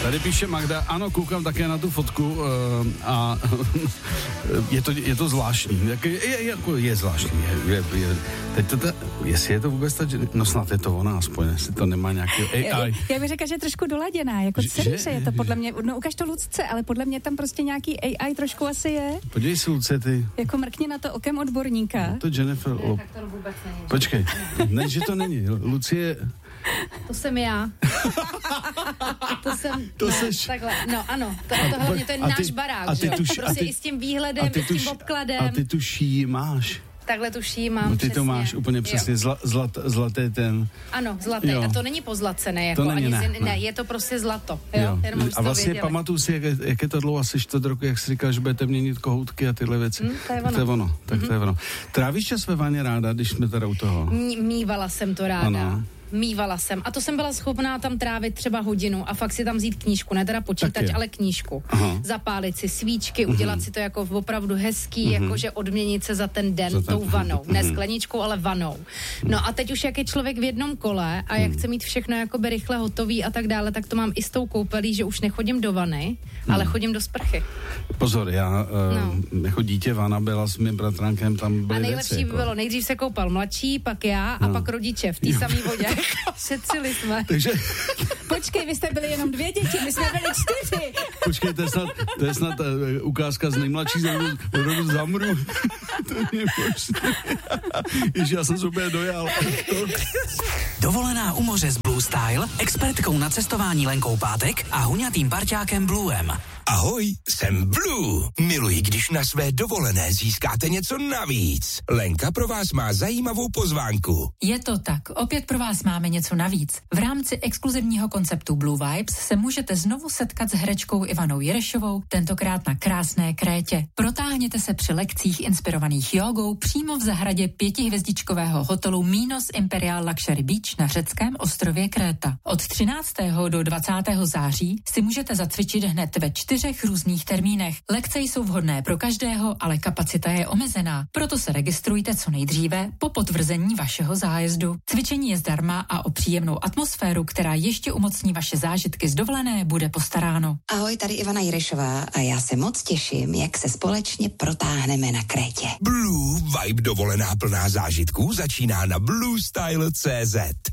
Tady píše Magda, ano, koukám také na tu fotku a je to zvláštní. Je zvláštní. Jestli je to vůbec tak, no snad je to ona aspoň, jestli to nemá nějaký AI. Já bych řekla, že je trošku doladěná, jako celý se je to podle mě, no ukaž to Lucce, ale podle mě tam prostě nějaký AI trošku asi je. Podívej si, Luce, ty. Jako mrkni na to okem odborníka. No to Jennifer Ne, tak to vůbec není. Počkej, ne, že to není. Lucie... To jsem já. To seš... Takhle, no ano, to hlavně to je náš barák, že jo? Prostě i s tím výhledem, i s tím obkladem. A ty tu šíji máš. Takhle tu šíji mám, ty přesně. to máš úplně přesně, zlaté ten... Ano, zlaté, jo. A to není pozlacené, jako to není, ne, je to prostě zlato, jo? A vlastně pamatuju si, jak je to dlouho, asi 4 roky, jak jsi říkal, že budete měnit kohoutky a tyhle věci. To je ono. To je ono. Trávíš čas ve vaně ráda, když jsme teda u toho? Mývala jsem to ráda. Ano. Mývala jsem. A to jsem byla schopná tam trávit třeba hodinu a fakt si tam vzít knížku, ne teda počítač, ale knížku. Aha. Zapálit si svíčky, udělat si to jako opravdu hezký, jakože odměnit se za ten den tou vanou. Ne skleničkou, ale vanou. No a teď už jak je člověk v jednom kole a jak chce mít všechno jakoby rychle hotový a tak dále, tak to mám i s tou koupelí, že už nechodím do vany, ale chodím do sprchy. Pozor, já jako dítě vana byla s mým bratránkem, tam byly a nejlepší věci, by bylo, nejdřív se koupal mladší, pak já a pak rodiče v té samé vodě. Šetřili jsme. Takže... Počkej, vy jste byli jenom 2 děti, my jsme byli 4. Počkej, to je snad ukázka z nejmladší rodu zamru. To je možné. Ježi, já jsem se úplně dojal. Dovolená u moře s Blue Style, expertkou na cestování Lenkou Pátek a huňatým parťákem Bluem. Ahoj, jsem Blue. Miluji, když na své dovolené získáte něco navíc. Lenka pro vás má zajímavou pozvánku. Je to tak, opět pro vás máme něco navíc. V rámci exkluzivního konceptu Blue Vibes se můžete znovu setkat s herečkou Ivanou Jirešovou, tentokrát na krásné Krétě. Protáhněte se při lekcích inspirovaných jogou přímo v zahradě 5hvězdičkového hotelu Minos Imperial Luxury Beach na řeckém ostrově Kréta. Od 13. do 20. září si můžete zacvičit hned ve 4 různých termínech. Lekce jsou vhodné pro každého, ale kapacita je omezená. Proto se registrujte co nejdříve po potvrzení vašeho zájezdu. Cvičení je zdarma a o příjemnou atmosféru, která ještě umocní vaše zážitky z dovolené, bude postaráno. Ahoj, tady Ivana Jirešová a já se moc těším, jak se společně protáhneme na Krétě. Blue Vibe dovolená plná zážitků začíná na bluestyle.cz.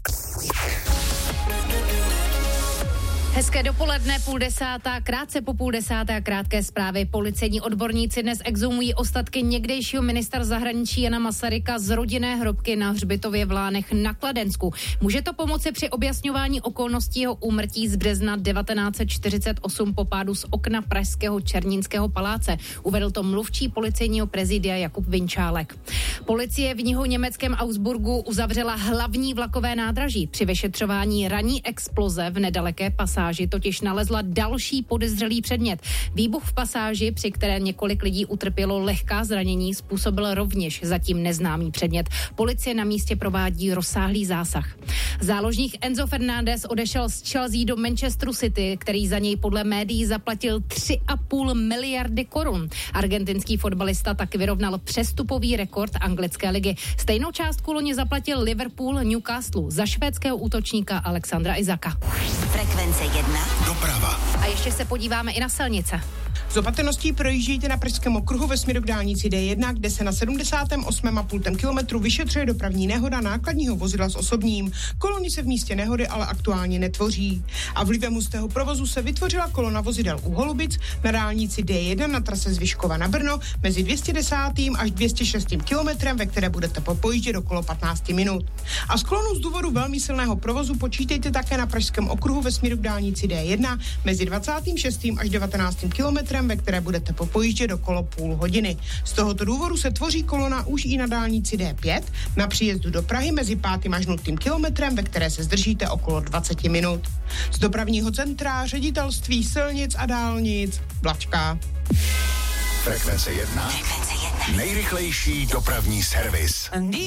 Hezké dopoledne, 9:30, krátce po 9:30 a krátké zprávy. Policejní odborníci dnes exhumují ostatky někdejšího ministra zahraničí Jana Masaryka z rodinné hrobky na hřbitově v Lánech na Kladensku. Může to pomoci při objasňování okolností jeho úmrtí z března 1948 po pádu z okna pražského Černínského paláce. Uvedl to mluvčí policejního prezidia Jakub Vinčálek. Policie v německém Augsburgu uzavřela hlavní vlakové nádraží. Při vyšetřování ranní exploze v nedaleké pasáži totiž nalezla další podezřelý předmět. Výbuch v pasáži, při které několik lidí utrpělo lehká zranění, způsobil rovněž zatím neznámý předmět. Policie na místě provádí rozsáhlý zásah. Záložník Enzo Fernández odešel z Chelsea do Manchesteru City, který za něj podle médií zaplatil 3,5 miliardy korun. Argentinský fotbalista taky vyrovnal přestupový rekord anglické ligy. Stejnou částku loni zaplatil Liverpool Newcastle za švédského útočníka Alexandra Isaka. Frekvence 1. Doprava. A ještě se podíváme i na silnice. Z opatrností projíždějte na pražském okruhu ve směru k dálnici D1, kde se na 78,5 kilometru vyšetřuje dopravní nehoda nákladního vozidla s osobním. Kolony se v místě nehody ale aktuálně netvoří. A vlivem hustého provozu se vytvořila kolona vozidel u Holubic na dálnici D1 na trase z Vyškova na Brno mezi 210. až 206. kilometrem, ve které budete popojíždět okolo 15 minut. A z kolonu z důvodu velmi silného provozu počítejte také na pražském okruhu ve směru k dálnici D1 mezi 26. až 19. kilometrem, ve které budete popojíždět okolo půl hodiny. Z tohoto důvodu se tvoří kolona už i na dálnici D5 na příjezdu do Prahy mezi 5. až 0. kilometrem, ve které se zdržíte okolo 20 minut. Z dopravního centra Ředitelství silnic a dálnic Blačka. Frekvence 1. Nejrychlejší dopravní servis.